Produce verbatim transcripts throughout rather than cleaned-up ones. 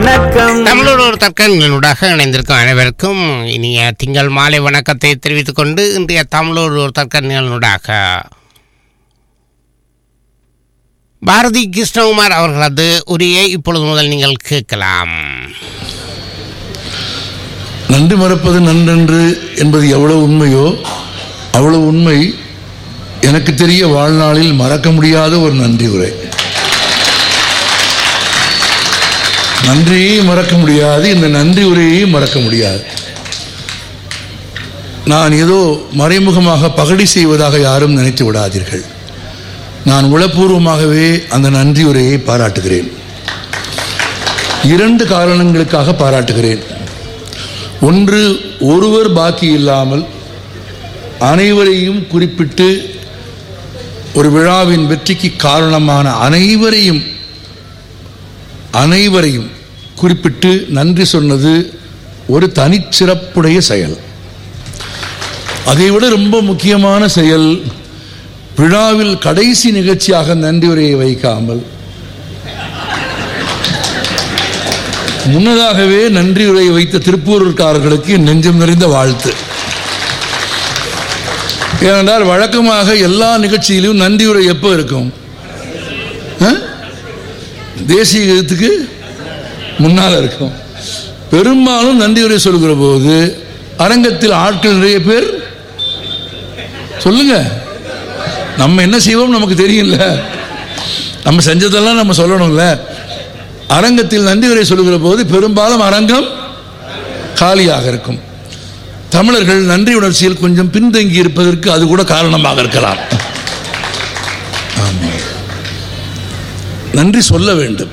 வணக்கம். தமிழோடு ஒரு தற்கூடாக இணைந்திருக்கும் அனைவருக்கும் இனிய திங்கள் மாலை வணக்கத்தை தெரிவித்துக் கொண்டு இன்றைய தமிழோடு ஒரு தற்கூடாக பாரதி கிருஷ்ணகுமார் அவர்களது உரையை இப்பொழுது முதல் நீங்கள் கேட்கலாம். நன்றி மறப்பது நன்றென்று என்பது எவ்வளவு உண்மையோ அவ்வளவு உண்மை எனக்கு தெரிய வாழ்நாளில் மறக்க முடியாத ஒரு நன்றி உரை. நன்றியை மறக்க முடியாது, இந்த நன்றி உரையை மறக்க முடியாது. நான் ஏதோ மறைமுகமாக பகடி செய்வதாக யாரும் நினைத்து விடாதீர்கள். நான் உளப்பூர்வமாகவே அந்த நன்றி உரையை பாராட்டுகிறேன். இரண்டு காரணங்களுக்காக பாராட்டுகிறேன். ஒன்று, ஒருவர் பாக்கி இல்லாமல் அனைவரையும் குறிப்பிட்டு ஒரு விழாவின் வெற்றிக்கு காரணமான அனைவரையும் அனைவரையும் குறிப்பிட்டு நன்றி சொன்னது ஒரு தனிச்சிறப்புடைய செயல். அதைவிட ரொம்ப முக்கியமான செயல், விழாவில் கடைசி நிகழ்ச்சியாக நன்றி உரையை வைக்காமல் முன்னதாகவே நன்றி உரையை வைத்த திருப்பூர்காரர்களுக்கு நெஞ்சம் நிறைந்த வாழ்த்து. ஏனென்றால் வழக்கமாக எல்லா நிகழ்ச்சியிலும் நன்றி உரை எப்போ இருக்கும்? தேசிய கீதத்துக்கு முன்னால் இருக்கும். பெரும்பாலும் நன்றி உரை சொல்கிற போது அரங்கத்தில் ஆட்கள் நிறைய பேர் சொல்லுங்க, நம்ம என்ன செய்வோம் நமக்கு தெரியல, நம்ம செஞ்சதெல்லாம் நம்ம சொல்லணும்ல. அரங்கத்தில் நன்றி உரை சொல்கிற போது பெரும்பாலும் அரங்கம் காலியாக இருக்கும். தமிழர்கள் நன்றி உணர்ச்சியில் கொஞ்சம் பின்தங்கி இருப்பதற்கு அது கூட காரணமாக இருக்கலாம். நன்றி சொல்ல வேண்டும்.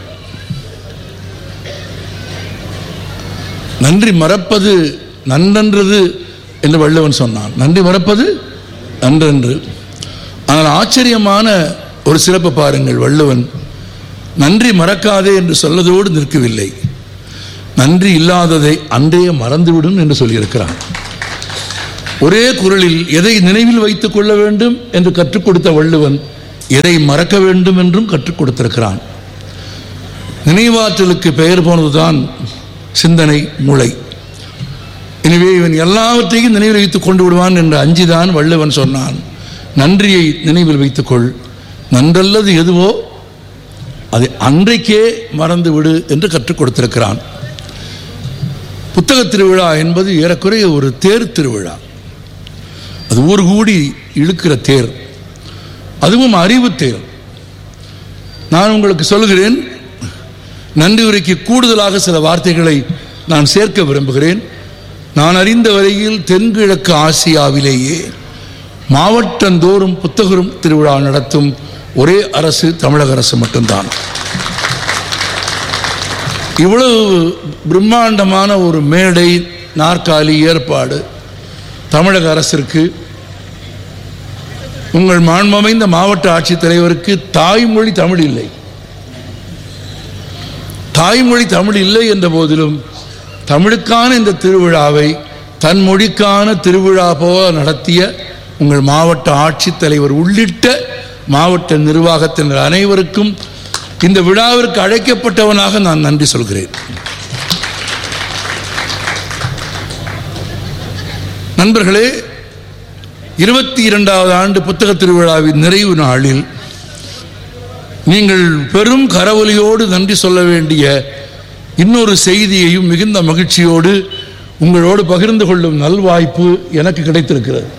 நன்றி மறப்பது நன்றென்றது என்று வள்ளுவன் சொன்னான். நன்றி மறப்பது நன்றென்று. ஆனால் ஆச்சரியமான ஒரு சிறப்பு பாருங்கள், வள்ளுவன் நன்றி மறக்காதே என்று சொல்லதோடு நிற்கவில்லை, நன்றி இல்லாததை அன்றே மறந்துவிடும் என்று சொல்லியிருக்கிறான். ஒரே குரலில் எதை நினைவில் வைத்துக் கொள்ள வேண்டும் என்று கற்றுக் கொடுத்த வள்ளுவன் எதை மறக்க வேண்டும் என்றும் கற்றுக் கொடுத்திருக்கிறான். நினைவாற்றலுக்கு பெயர் போனதுதான் சிந்தனை மூளை. எனவே இவன் எல்லாவற்றையும் நினைவில் வைத்துக் கொண்டு விடுவான் என்று அஞ்சிதான் வள்ளுவன் சொன்னான், நன்றியை நினைவில் வைத்துக்கொள், நன்றல்லது எதுவோ அதை அன்றைக்கே மறந்து விடு என்று கற்றுக் கொடுத்திருக்கிறான். புத்தக திருவிழா என்பது ஏறக்குறைய ஒரு தேர் திருவிழா. அது ஊர் கூடி இழுக்கிற தேர், அதுவும் அறிவு தேர். நான் உங்களுக்கு சொல்கிறேன், நன்றி உரைக்கு கூடுதலாக சில வார்த்தைகளை நான் சேர்க்க விரும்புகிறேன். நான் அறிந்த வரையில் தென்கிழக்கு ஆசியாவிலேயே மாவட்டந்தோறும் புத்தகம் திருவிழா நடத்தும் ஒரே அரசு தமிழக அரசு மட்டும்தான். இவ்வளவு பிரம்மாண்டமான ஒரு மேடை, நாற்காலி ஏற்பாடு தமிழக அரசிற்கு, உங்கள் மாண்பமைந்த மாவட்ட ஆட்சித்தலைவருக்கு தாய்மொழி தமிழ் இல்லை. தாய்மொழி தமிழ் இல்லை என்ற போதிலும் தமிழுக்கான இந்த திருவிழாவை தன் மொழிக்கான திருவிழா போல நடத்திய உங்கள் மாவட்ட ஆட்சித்தலைவர் உள்ளிட்ட மாவட்ட நிர்வாகத்தினர் அனைவருக்கும் இந்த விழாவிற்கு அழைக்கப்பட்டவனாக நான் நன்றி சொல்கிறேன். நண்பர்களே, இருபத்தி இரண்டாவது ஆண்டு புத்தக திருவிழாவின் நிறைவு நாளில் நீங்கள் பெரும் கரவொலியோடு நன்றி சொல்ல வேண்டிய இன்னொரு செய்தியையும் மிகுந்த மகிழ்ச்சியோடு உங்களோடு பகிர்ந்து கொள்ளும் நல்வாய்ப்பு எனக்கு கிடைத்திருக்கிறது.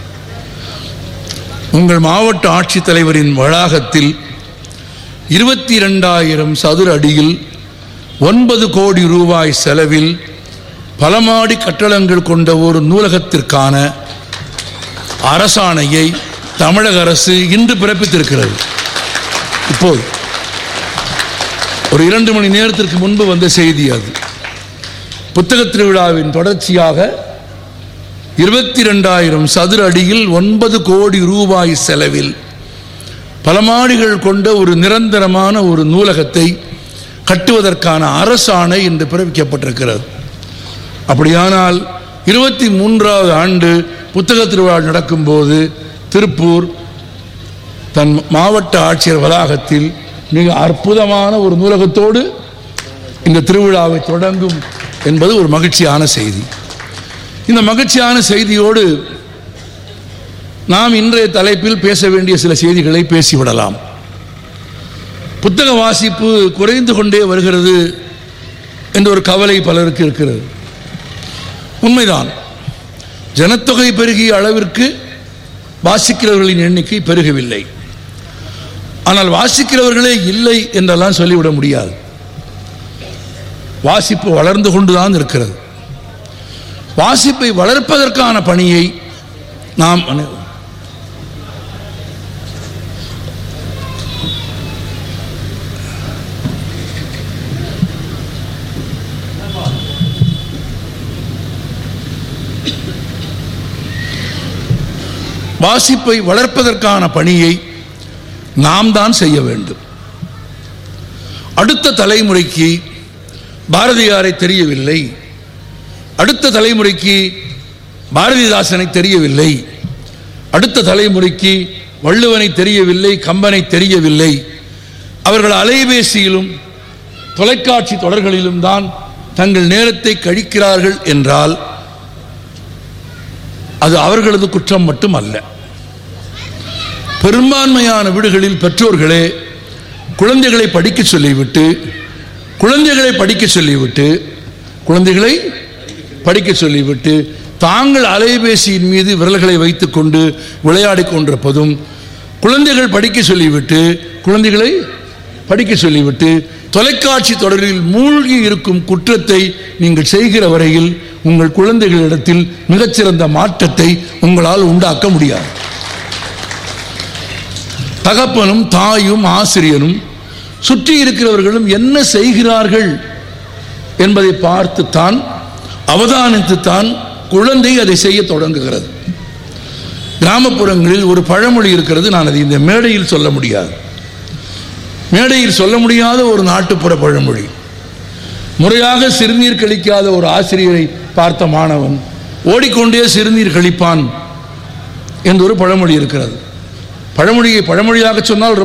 உங்கள் மாவட்ட ஆட்சித்தலைவரின் வளாகத்தில் இருபத்தி இரண்டாயிரம் சதுர அடியில் ஒன்பது கோடி ரூபாய் செலவில் பல மாடி கட்டடங்கள் கொண்ட ஒரு நூலகத்திற்கான அரசாணையை தமிழக அரசு இன்று பிறப்பித்திருக்கிறது. இப்போது ஒரு இரண்டு மணி நேரத்திற்கு முன்பு வந்த செய்தி அது. புத்தக திருவிழாவின் தொடர்ச்சியாக இருபத்தி இரண்டாயிரம் சதுர அடியில் ஒன்பது கோடி ரூபாய் செலவில் பல மாடிகள் கொண்ட ஒரு நிரந்தரமான ஒரு நூலகத்தை கட்டுவதற்கான அரசாணை இன்று பிறப்பிக்கப்பட்டிருக்கிறது. அப்படியானால் இருபத்தி மூன்றாவது ஆண்டு புத்தக திருவிழா நடக்கும்போது திருப்பூர் தன் மாவட்ட ஆட்சியர் வளாகத்தில் மிக அற்புதமான ஒரு நூலகத்தோடு இந்த திருவிழாவை தொடங்கும் என்பது ஒரு மகிழ்ச்சியான செய்தி. இந்த மகிழ்ச்சியான செய்தியோடு நாம் இன்றைய தலைப்பில் பேச வேண்டிய சில செய்திகளை பேசிவிடலாம். புத்தக வாசிப்பு குறைந்து கொண்டே வருகிறது என்ற ஒரு கவலை பலருக்கு இருக்கிறது. உண்மைதான், ஜனத்தொகை பெருகிய அளவிற்கு வாசிக்கிறவர்களின் எண்ணிக்கை பெருகவில்லை. ஆனால் வாசிக்கிறவர்களே இல்லை என்றெல்லாம் சொல்லிவிட முடியாது. வாசிப்பு வளர்ந்து கொண்டுதான் இருக்கிறது. வாசிப்பை வளர்ப்பதற்கான பணியை நாம் வாசிப்பை வளர்ப்பதற்கான பணியை நாம் தான் செய்ய வேண்டும். அடுத்த தலைமுறைக்கு பாரதியாரை தெரியவில்லை, அடுத்த தலைமுறைக்கு பாரதிதாசனை தெரியவில்லை, அடுத்த தலைமுறைக்கு வள்ளுவனை தெரியவில்லை, கம்பனை தெரியவில்லை. அவர்கள் அலைபேசியிலும் தொலைக்காட்சி தொடர்களிலும் தான் தங்கள் நேரத்தை கழிக்கிறார்கள் என்றால் அது அவர்களது குற்றம் மட்டும் அல்ல. பெரும்பான்மையான வீடுகளில் பெற்றோர்களே குழந்தைகளை படிக்க சொல்லிவிட்டு குழந்தைகளை படிக்க சொல்லிவிட்டு குழந்தைகளை படிக்க சொல்லிவிட்டு தாங்கள் அலைபேசியின் மீது விரல்களை வைத்துக் கொண்டு விளையாடி கொண்டிருப்பதும், குழந்தைகள் படிக்க சொல்லிவிட்டு குழந்தைகளை படிக்க சொல்லிவிட்டு தொலைக்காட்சி தொடரில் மூழ்கி இருக்கும் குற்றத்தை நீங்கள் செய்கிற வரையில் உங்கள் குழந்தைகளிடத்தில் மிகச்சிறந்த மாற்றத்தை உங்களால் உண்டாக்க முடியாது. தகப்பனும் தாயும் ஆசிரியரும் சுற்றி இருக்கிறவர்களும் என்ன செய்கிறார்கள் என்பதை பார்த்துத்தான், அவதானித்துத்தான் குழந்தை அதை செய்ய தொடங்குகிறது. கிராமப்புறங்களில் ஒரு பழமொழி இருக்கிறது, நான் அதை இந்த மேடையில் சொல்ல முடியாது. மேடையில் சொல்ல முடியாத ஒரு நாட்டுப்புற பழமொழி. முறையாக சிறுநீர் கழிக்காத ஒரு ஆசிரியரை பார்த்த மாணவன் ஓடிக்கொண்டே சிறுநீர் கழிப்பான் என்று ஒரு பழமொழி இருக்கிறது. பழமொழியை பழமொழியாக சொன்னால்